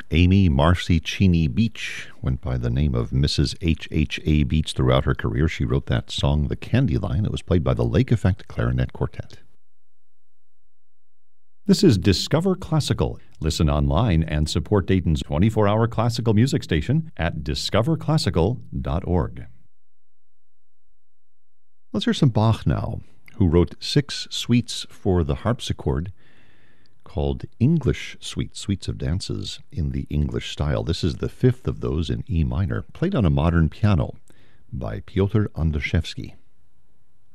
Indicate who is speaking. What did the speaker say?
Speaker 1: Amy Marcy Cheney Beach went by the name of Mrs. H.H.A. Beach throughout her career. She wrote that song, The Candy Line. It was played by the Lake Effect Clarinet Quartet. This is Discover Classical. Listen online and support Dayton's 24-hour classical music station at discoverclassical.org. Let's hear some Bach now, who wrote 6 suites for the harpsichord called English Suites, Suites of Dances in the English style. This is the 5th of those in E minor, played on a modern piano by Piotr Andrzejewski.